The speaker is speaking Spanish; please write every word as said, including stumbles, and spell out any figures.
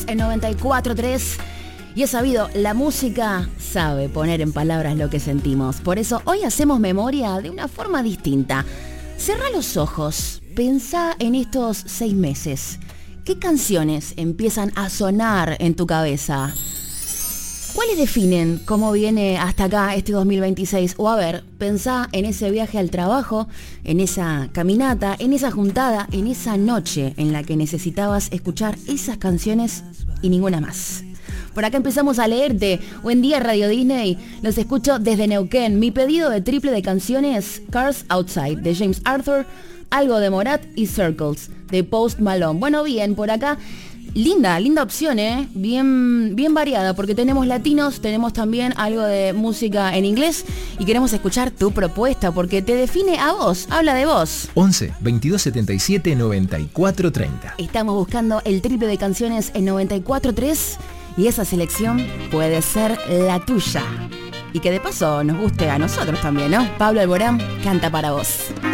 En noventa y cuatro tres. Y es sabido, la música sabe poner en palabras lo que sentimos. Por eso hoy hacemos memoria de una forma distinta. Cerrá los ojos, pensá en estos seis meses. ¿Qué canciones empiezan a sonar en tu cabeza? ¿Cuáles definen cómo viene hasta acá este dos mil veintiséis? O a ver, pensá en ese viaje al trabajo, en esa caminata, en esa juntada, en esa noche en la que necesitabas escuchar esas canciones y ninguna más. Por acá empezamos a leerte. Buen día, Radio Disney. Los escucho desde Neuquén. Mi pedido de triple de canciones: Cars Outside, de James Arthur, algo de Morat y Circles, de Post Malone. Bueno, bien, por acá. Linda, linda opción, ¿eh? Bien, bien variada, porque tenemos latinos, tenemos también algo de música en inglés y queremos escuchar tu propuesta, porque te define a vos, habla de vos. once, veintidós setenta y siete, noventa y cuatro treinta. Estamos buscando el triple de canciones en noventa y cuatro tres y esa selección puede ser la tuya. Y que de paso nos guste a nosotros también, ¿no? Pablo Alborán canta para vos.